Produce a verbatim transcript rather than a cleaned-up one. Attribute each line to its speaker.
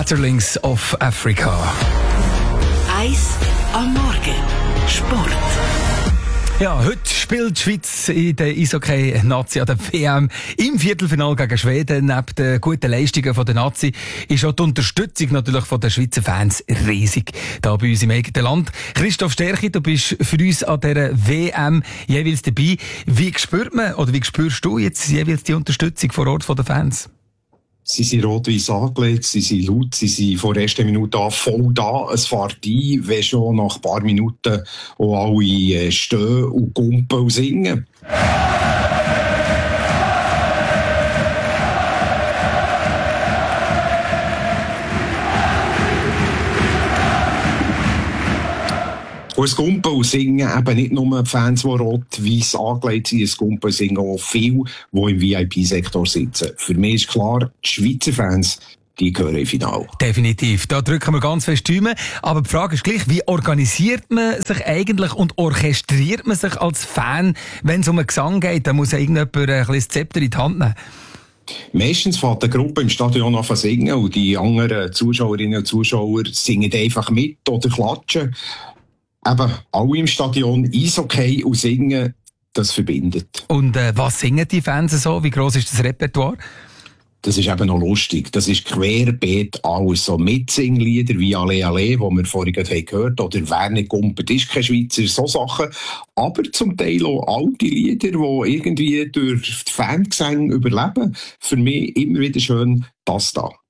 Speaker 1: Schmetterlings of Africa.
Speaker 2: Eis am Morgen. Sport.
Speaker 1: Ja, heute spielt die Schweiz in der Eishockey-Nazi an der W M im Viertelfinale gegen Schweden. Neben den guten Leistungen der Nazi ist auch die Unterstützung natürlich von den Schweizer Fans riesig. Da bei uns im eigenen Land. Christoph Sterchi, du bist für uns an dieser W M jeweils dabei. Wie spürt man oder wie spürst du jetzt jeweils die Unterstützung vor Ort von den Fans?
Speaker 3: Sie sind rot-weiss angelegt, sie sind laut, sie sind von der ersten Minute an voll da. Es fährt ein, wenn schon nach ein paar Minuten auch alle stehen und gumpen und singen. Und das Gumpen und Singen, eben nicht nur die Fans, die rot-weiss angelegt sind, das Gumpen und Singen auch viele, die im V I P-Sektor sitzen. Für mich ist klar, die Schweizer Fans, die gehören im Finale.
Speaker 1: Definitiv, da drücken wir ganz fest die Daumen. Aber die Frage ist gleich, wie organisiert man sich eigentlich und orchestriert man sich als Fan, wenn es um einen Gesang geht? Da muss ja irgendjemand ein bisschen das Zepter in die Hand nehmen.
Speaker 3: Meistens fährt die Gruppe im Stadion an zu singen und die anderen Zuschauerinnen und Zuschauer singen einfach mit oder klatschen. Eben, alle im Stadion, Eishockey und Singen, das verbindet.
Speaker 1: Und äh, was singen die Fans so? Wie gross ist das Repertoire?
Speaker 3: Das ist eben noch lustig. Das ist querbeet alles. So Mitsinglieder wie «Alle, alle», die wir vorhin gehört haben, oder «Wer nicht gumpet, ist kein Schweizer», so Sachen. Aber zum Teil auch alte Lieder, die irgendwie durch die Fangesänge überleben. Für mich immer wieder schön das da.